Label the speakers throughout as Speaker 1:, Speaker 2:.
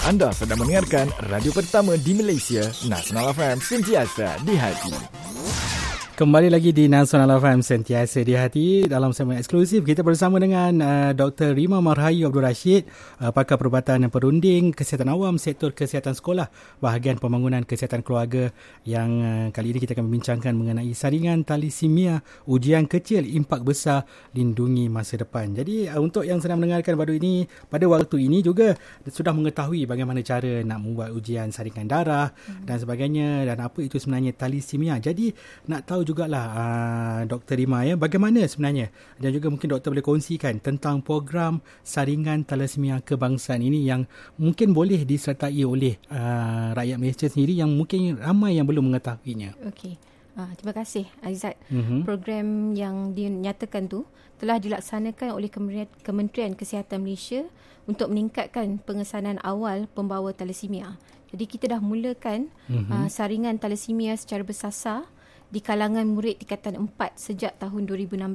Speaker 1: Anda sedang mendengarkan radio pertama di Malaysia, Nasional FM, sentiasa di hati.
Speaker 2: Kembali lagi di Nasional FM, sentiasa di hati. Dalam segmen eksklusif, kita bersama dengan Dr. Rima Marhayu Abdul Rashid, pakar perubatan dan perunding kesihatan awam sektor kesihatan sekolah, bahagian pembangunan kesihatan keluarga, yang kali ini kita akan membincangkan mengenai saringan talisemia, ujian kecil, impak besar, lindungi masa depan. Jadi untuk yang sedang mendengarkan pada waktu ini juga sudah mengetahui bagaimana cara nak membuat ujian saringan darah dan sebagainya, dan apa itu sebenarnya talisemia. Jadi nak tahu jugalah Dr. Rima, bagaimana sebenarnya, dan juga mungkin doktor boleh kongsikan tentang program saringan talisemia kebangsaan ini yang mungkin boleh disertai oleh rakyat Malaysia sendiri yang mungkin ramai yang belum mengetahuinya.
Speaker 3: Okey. Terima kasih Aizat. Program yang dinyatakan tu telah dilaksanakan oleh Kementerian Kesihatan Malaysia untuk meningkatkan pengesanan awal pembawa talisemia. Jadi kita dah mulakan saringan talisemia secara bersasar di kalangan murid tingkatan 4 sejak tahun 2016.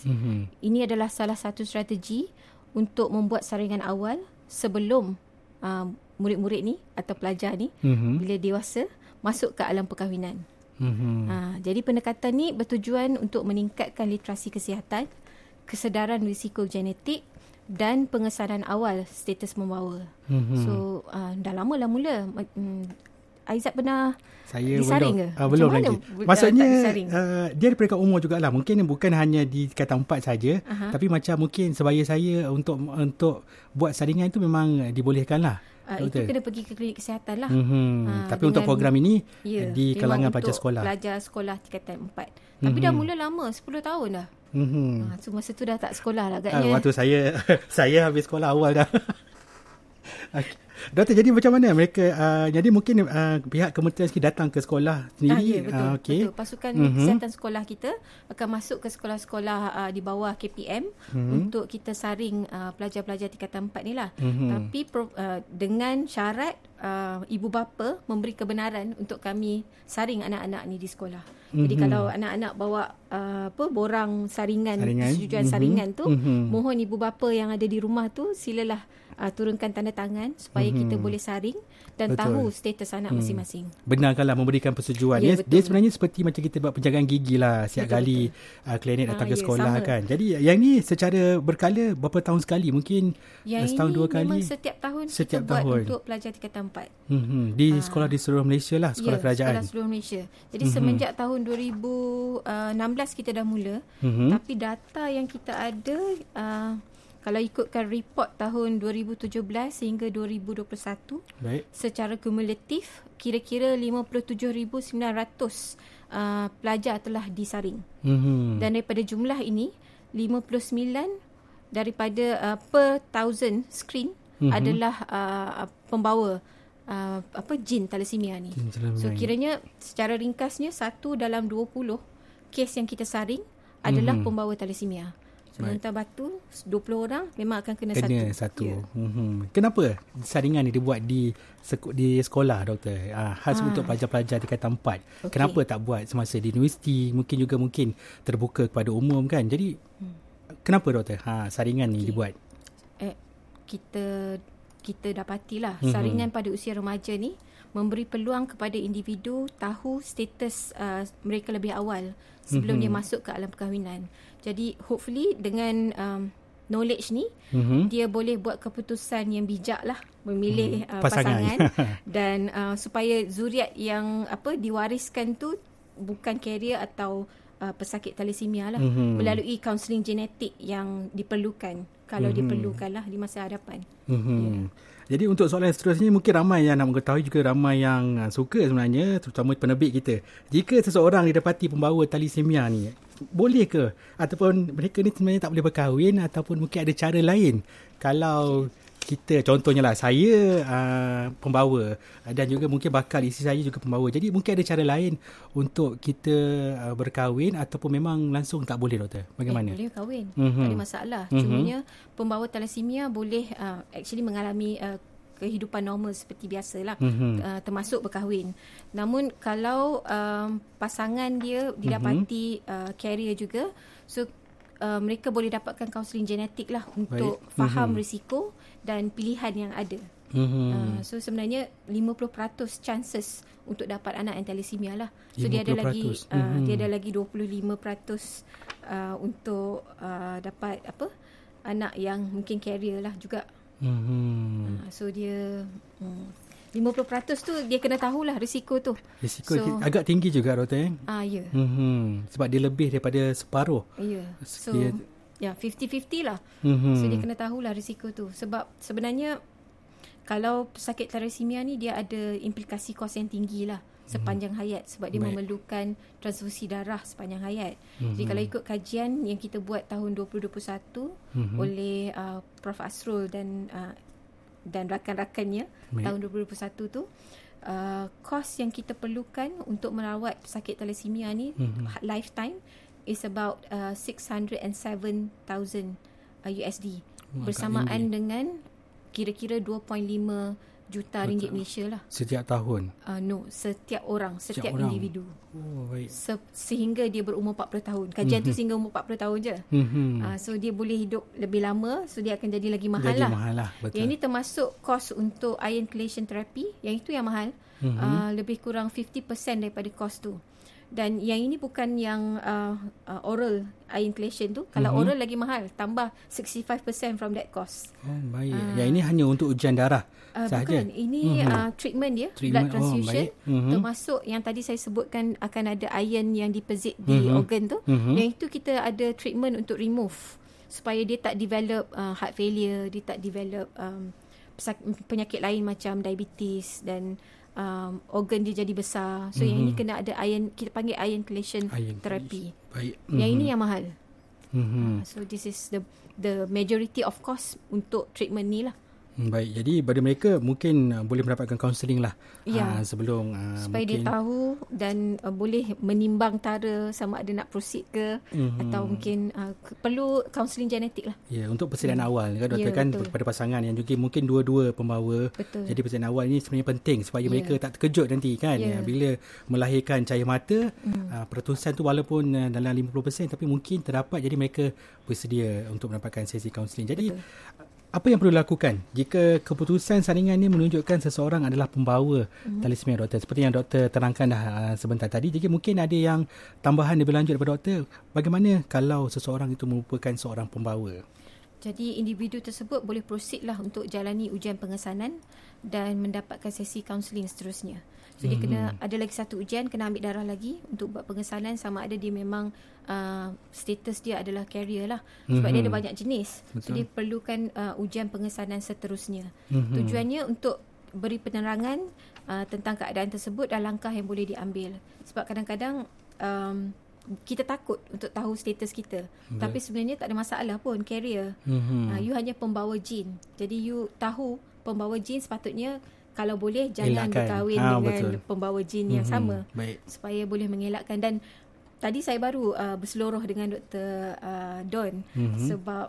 Speaker 3: Ini adalah salah satu strategi untuk membuat saringan awal sebelum murid-murid ni atau pelajar ni bila dewasa masuk ke alam perkahwinan. Jadi pendekatan ni bertujuan untuk meningkatkan literasi kesihatan, kesedaran risiko genetik dan pengesanan awal status membawa. So dah lama lah mula. Aizat pernah disaring ke?
Speaker 2: Belum lagi. Maksudnya dia ada peringkat umur jugalah. Mungkin bukan hanya di tingkatan 4 saja, tapi macam mungkin sebaya saya untuk buat saringan itu memang dibolehkan lah.
Speaker 3: Itu kena pergi ke klinik kesihatan lah.
Speaker 2: Tapi untuk program ini di kalangan pelajar sekolah.
Speaker 3: Pelajar sekolah tingkatan 4. Tapi dah mula lama, 10 tahun dah. So masa tu dah tak sekolah lah agaknya.
Speaker 2: Waktu saya habis sekolah awal dah. Okay. Doktor, jadi macam mana mereka, jadi mungkin pihak kementerian datang ke sekolah sendiri?
Speaker 3: Betul. Pasukan kesihatan sekolah kita akan masuk ke sekolah-sekolah di bawah KPM untuk kita saring pelajar-pelajar tingkatan 4 ni lah. Tapi dengan syarat ibu bapa memberi kebenaran untuk kami saring anak-anak ni di sekolah. Jadi kalau anak-anak bawa borang saringan. Persetujuan saringan tu, mohon ibu bapa yang ada di rumah tu silalah turunkan tanda tangan supaya kita boleh saring dan tahu status anak masing-masing.
Speaker 2: Benarkanlah memberikan persetujuan. Dia sebenarnya seperti macam kita buat penjagaan gigi lah setiap kali klinik datang ke sekolah sama. Kan. Jadi yang ni secara berkala berapa tahun sekali? Mungkin setahun 2 kali?
Speaker 3: Memang setiap tahun kita buat untuk pelajar tingkatan 4.
Speaker 2: Di sekolah di seluruh Malaysia lah, sekolah kerajaan.
Speaker 3: Sekolah seluruh Malaysia. Jadi semenjak tahun 2016 kita dah mula. Tapi data yang kita ada, kalau ikutkan report tahun 2017 hingga 2021, baik, secara kumulatif kira-kira 57,900 pelajar telah disaring. Dan daripada jumlah ini 59 daripada per 1000 screen adalah pembawa jin talisemia ni. So kiranya secara ringkasnya 1 dalam 20 kes yang kita saring adalah pembawa talisemia. Sementara batu 20 orang memang akan kena satu.
Speaker 2: Kenapa saringan ni dibuat di sekolah, doktor? Khas untuk pelajar-pelajar tingkatan 4. Kenapa tak buat semasa di universiti? Mungkin terbuka kepada umum kan. Jadi kenapa, doktor? Saringan ni dibuat.
Speaker 3: Kita dapatilah saringan pada usia remaja ni memberi peluang kepada individu tahu status mereka lebih awal sebelum dia masuk ke alam perkahwinan. Jadi hopefully dengan knowledge ni dia boleh buat keputusan yang bijak lah memilih pasangan dan supaya zuriat yang diwariskan tu bukan carrier atau pesakit talisemia lah, melalui kaunseling genetik yang diperlukan kalau diperlukan lah di masa hadapan.
Speaker 2: Jadi untuk soalan seterusnya, mungkin ramai yang nak mengetahui, juga ramai yang suka sebenarnya, terutama penerbit kita. Jika seseorang didapati pembawa talisemia ni, boleh ke? Ataupun mereka ni sebenarnya tak boleh berkahwin, ataupun mungkin ada cara lain? Kalau kita, contohnya lah, saya pembawa dan juga mungkin bakal isteri saya juga pembawa. Jadi mungkin ada cara lain untuk kita berkahwin ataupun memang langsung tak boleh, doktor? Bagaimana?
Speaker 3: Boleh kahwin. Tak ada masalah. Cumanya pembawa talisemia boleh actually mengalami kehidupan normal seperti biasalah, termasuk berkahwin. Namun kalau pasangan dia didapati carrier juga, so mereka boleh dapatkan kaunseling genetik lah untuk faham risiko dan pilihan yang ada. So sebenarnya 50% chances untuk dapat anak yang thalassemia lah. So dia ada lagi 25% untuk dapat anak yang mungkin carrier lah juga. So dia 50% tu dia kena tahulah risiko tu.
Speaker 2: Risiko agak tinggi juga, doktor.
Speaker 3: Ya.
Speaker 2: Sebab dia lebih daripada separuh.
Speaker 3: Ya. So
Speaker 2: dia,
Speaker 3: 50-50 lah. So dia kena tahulah risiko tu. Sebab sebenarnya kalau pesakit thalassemia ni dia ada implikasi kos yang tinggi lah sepanjang hayat, sebab dia memerlukan transfusi darah sepanjang hayat. Jadi kalau ikut kajian yang kita buat tahun 2021 oleh Prof. Asrul dan rakan-rakannya tahun 2021 tu, kos yang kita perlukan untuk merawat pesakit thalassemia ni lifetime is about 607,000 USD bersamaan dengan kira-kira 2.5 juta ringgit Malaysia lah.
Speaker 2: Setiap tahun?
Speaker 3: No, setiap orang, setiap individu.
Speaker 2: Oh, baik.
Speaker 3: Sehingga dia berumur 40 tahun. Kajian tu sehingga umur 40 tahun je. So dia boleh hidup lebih lama, so dia akan jadi lagi mahal lah.
Speaker 2: Betul.
Speaker 3: Yang ini termasuk kos untuk ion chelation therapy, yang itu yang mahal. Lebih kurang 50% daripada kos tu. Dan yang ini bukan yang oral ion chelation tu. Kalau oral lagi mahal, tambah 65% from that cost.
Speaker 2: Oh, baik. Yang ini hanya untuk ujian darah sahaja?
Speaker 3: Bukan, ini treatment dia, blood transfusion. Termasuk yang tadi saya sebutkan akan ada ion yang deposit di organ tu. Yang itu kita ada treatment untuk remove supaya dia tak develop heart failure, dia tak develop penyakit lain macam diabetes dan organ dia jadi besar. So yang ini kena ada ion, kita panggil ion chelation therapy.
Speaker 2: Baik.
Speaker 3: Yang ini yang mahal. So this is the majority of cost untuk treatment ni lah.
Speaker 2: Baik, jadi pada mereka mungkin boleh mendapatkan kaunseling lah sebelum
Speaker 3: supaya dia tahu dan boleh menimbang tara sama ada nak proceed ke atau mungkin perlu kaunseling genetik lah.
Speaker 2: Ya, untuk persediaan awal kan doktor, kan pada pasangan yang juga mungkin dua-dua pembawa.
Speaker 3: Betul.
Speaker 2: Jadi persediaan awal ini sebenarnya penting supaya mereka tak terkejut nanti kan bila melahirkan cahaya mata. Pertusan tu walaupun dalam 50% tapi mungkin terdapat, jadi mereka bersedia untuk mendapatkan sesi kaunseling. Jadi apa yang perlu dilakukan jika keputusan saringan ini menunjukkan seseorang adalah pembawa thalassemia, doktor? Seperti yang doktor terangkan dah sebentar tadi. Jadi mungkin ada yang tambahan lebih lanjut daripada doktor. Bagaimana kalau seseorang itu merupakan seorang pembawa?
Speaker 3: Jadi individu tersebut boleh proceed lah untuk jalani ujian pengesanan dan mendapatkan sesi kaunseling seterusnya. So dia kena ada lagi satu ujian, kena ambil darah lagi untuk buat pengesanan sama ada dia memang status dia adalah carrier lah. Sebab dia ada banyak jenis. Betul. So dia perlukan ujian pengesanan seterusnya. Tujuannya untuk beri penerangan tentang keadaan tersebut dan langkah yang boleh diambil. Sebab kadang-kadang kita takut untuk tahu status kita. Tapi sebenarnya tak ada masalah pun carrier. You hanya pembawa jin. Jadi you tahu pembawa jin, sepatutnya kalau boleh jangan berkahwin dengan pembawa jin yang sama. Baik. Supaya boleh mengelakkan. Dan tadi saya baru berseluruh dengan Dr. Don sebab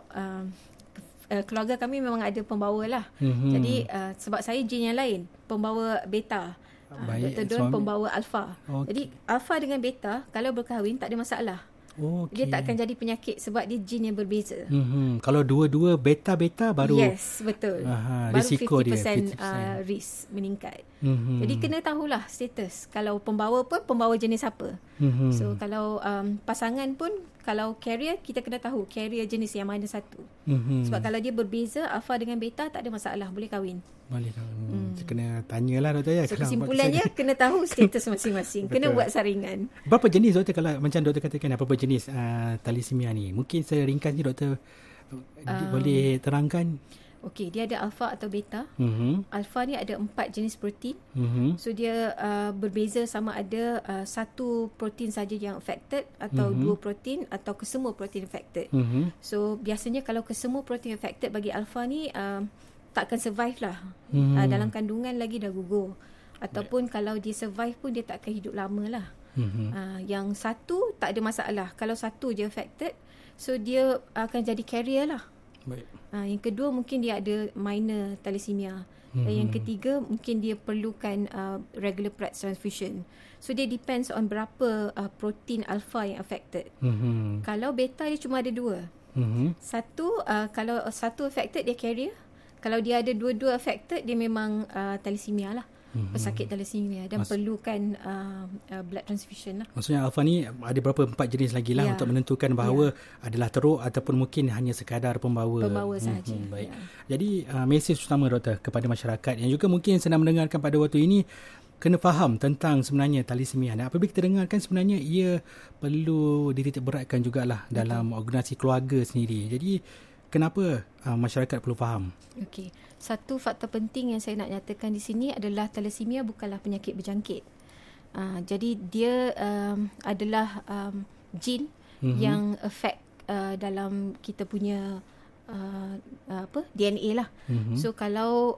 Speaker 3: keluarga kami memang ada pembawa lah. Jadi sebab saya jin yang lain, pembawa beta. Dr. Don pembawa alpha. Jadi alpha dengan beta kalau berkahwin tak ada masalah. Dia tak akan jadi penyakit sebab dia jin yang berbeza.
Speaker 2: Kalau dua-dua beta-beta baru
Speaker 3: betul.
Speaker 2: Baru
Speaker 3: risiko
Speaker 2: 50%
Speaker 3: dia risk meningkat. Jadi kena tahulah status. Kalau pembawa pun pembawa jenis apa. So kalau pasangan pun kalau carrier, kita kena tahu carrier jenis yang mana satu. Sebab kalau dia berbeza alpha dengan beta tak ada masalah, boleh kahwin.
Speaker 2: Boleh kahwin. Kena tanyalah doktor ya.
Speaker 3: So kesimpulannya kena tahu status masing-masing. Kena buat saringan.
Speaker 2: Berapa jenis doktor, kalau macam doktor katakan apa jenis thalassemia ni? Mungkin seringkasnya doktor boleh terangkan.
Speaker 3: Okey, dia ada alpha atau beta. Alpha ni ada 4 jenis protein. So dia berbeza sama ada satu protein saja yang affected atau 2 protein atau kesemua protein affected. So biasanya kalau kesemua protein affected bagi alpha ni tak akan survive lah. Dalam kandungan lagi dah gugur. Ataupun kalau dia survive pun dia tak akan hidup lama lah. Yang satu tak ada masalah. Kalau satu je affected, so dia akan jadi carrier lah.
Speaker 2: Baik.
Speaker 3: Yang kedua mungkin dia ada minor thalassemia. Dan yang ketiga mungkin dia perlukan regular blood transfusion. So dia depends on berapa protein alpha yang affected. Kalau beta dia cuma ada 2. Satu kalau satu affected dia carrier. Kalau dia ada dua-dua affected, dia memang thalassemia lah. Pesakit thalassemia dan perlukan blood transfusion lah.
Speaker 2: Maksudnya Alfa ni ada berapa 4 jenis lagi lah untuk menentukan bahawa adalah teruk ataupun mungkin hanya sekadar pembawa
Speaker 3: sahaja.
Speaker 2: Baik. Jadi mesej utama doktor kepada masyarakat yang juga mungkin sedang mendengarkan pada waktu ini, kena faham tentang sebenarnya thalassemia. Dan apabila kita dengarkan, sebenarnya ia perlu dititik beratkan jugalah dalam organisasi keluarga sendiri. Jadi kenapa masyarakat perlu faham?
Speaker 3: Okey. Satu faktor penting yang saya nak nyatakan di sini adalah thalassemia bukanlah penyakit berjangkit. Jadi dia adalah gene yang affect dalam kita punya DNA lah. So kalau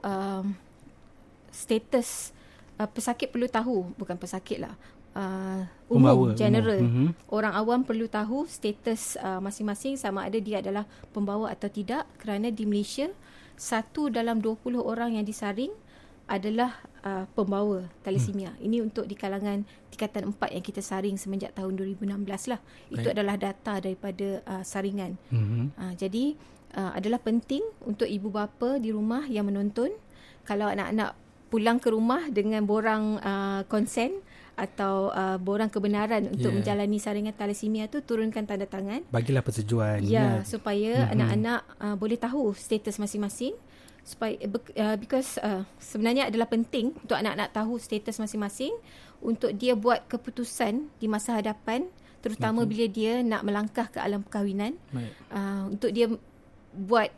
Speaker 3: status pesakit perlu tahu, bukan pesakit lah, umum, general. Orang awam perlu tahu status masing-masing sama ada dia adalah pembawa atau tidak, kerana di Malaysia 1 dalam 20 orang yang disaring adalah pembawa thalassemia. Ini untuk di kalangan tingkatan 4 yang kita saring semenjak tahun 2016 lah. Itu adalah data daripada saringan. Jadi adalah penting untuk ibu bapa di rumah yang menonton, kalau anak-anak pulang ke rumah dengan borang konsen atau borang kebenaran untuk menjalani saringan thalassemia tu, turunkan tanda tangan.
Speaker 2: Bagilah persetujuan.
Speaker 3: Supaya anak-anak boleh tahu status masing-masing. Supaya because sebenarnya adalah penting untuk anak-anak tahu status masing-masing untuk dia buat keputusan di masa hadapan, terutama bila dia nak melangkah ke alam perkahwinan. Untuk dia buat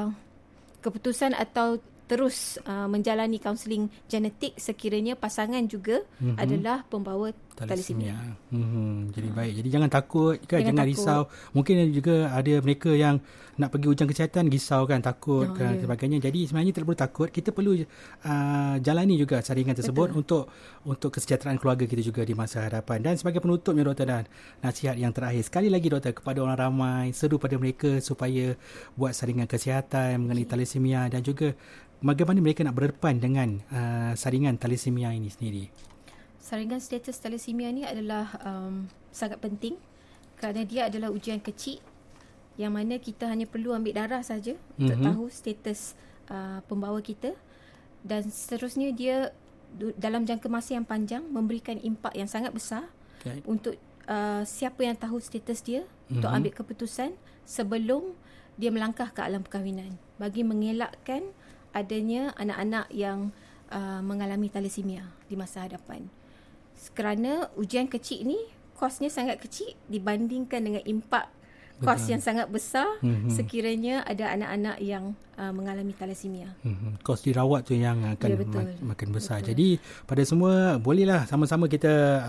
Speaker 3: keputusan atau terus menjalani kaunseling genetik sekiranya pasangan juga adalah pembawa thalassemia.
Speaker 2: Jadi baik. Jadi jangan takut, jangan risau. Mungkin juga ada mereka yang nak pergi ujian kesihatan risau kan, takut dan sebagainya. Jadi sebenarnya tidak perlu takut. Kita perlu jalani juga saringan tersebut untuk kesejahteraan keluarga kita juga di masa hadapan. Dan sebagai penutupnya doktor, dan nasihat yang terakhir sekali lagi doktor kepada orang ramai, seru pada mereka supaya buat saringan kesihatan mengenai thalassemia, dan juga bagaimana mereka nak berdepan dengan saringan thalassemia ini sendiri.
Speaker 3: Saringan status thalassemia ni adalah sangat penting kerana dia adalah ujian kecil yang mana kita hanya perlu ambil darah saja untuk tahu status pembawa kita, dan seterusnya dia dalam jangka masa yang panjang memberikan impak yang sangat besar untuk siapa yang tahu status dia untuk ambil keputusan sebelum dia melangkah ke alam perkahwinan, bagi mengelakkan adanya anak-anak yang mengalami thalassemia di masa hadapan. Kerana ujian kecil ni kosnya sangat kecil dibandingkan dengan impak kos yang sangat besar sekiranya ada anak-anak yang mengalami thalassemia.
Speaker 2: Kos dirawat tu yang akan makin besar. Jadi pada semua, bolehlah sama-sama kita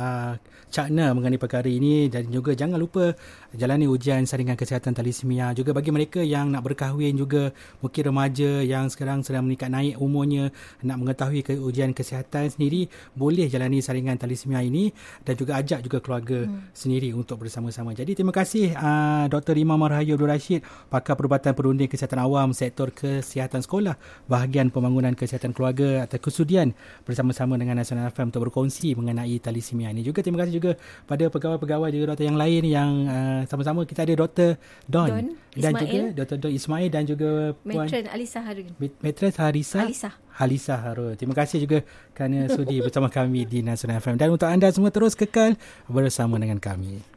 Speaker 2: cakna mengenai perkara ini, dan juga jangan lupa jalani ujian saringan kesihatan thalassemia. Juga bagi mereka yang nak berkahwin juga, mungkin remaja yang sekarang sedang meningkat naik umurnya, nak mengetahui ujian kesihatan sendiri, boleh jalani saringan thalassemia ini, dan juga ajak juga keluarga sendiri untuk bersama-sama. Jadi terima kasih Dr. Rima Marhayu Abdul Rashid, pakar perubatan perunding kesihatan awam sektor kesihatan sekolah, bahagian pembangunan kesihatan keluarga atau kesudian, bersama-sama dengan Nasional FM untuk berkongsi mengenai thalassemia ini. Juga terima kasih juga pada pegawai-pegawai juga doktor yang lain yang sama-sama kita ada Dr. Don dan
Speaker 3: Ismail,
Speaker 2: juga Dr. Don Ismail, dan juga
Speaker 3: Matron Alisa Harun.
Speaker 2: Matron Halisa Harun. Terima kasih juga kerana sudi bersama kami di Nasional FM, dan untuk anda semua terus kekal bersama dengan kami.